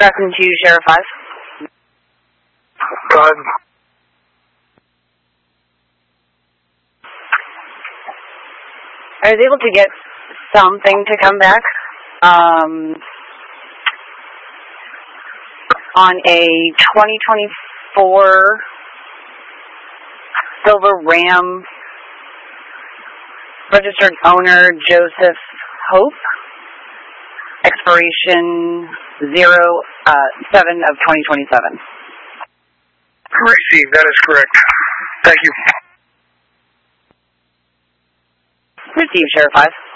Crescent 2, Sheriff 5. Go ahead. I was able to get something to come back on a 2024 Silver Ram, registered owner Joseph Hope, expiration 07 of 2027. Received. That is correct. Thank you. Received, Sheriff 5.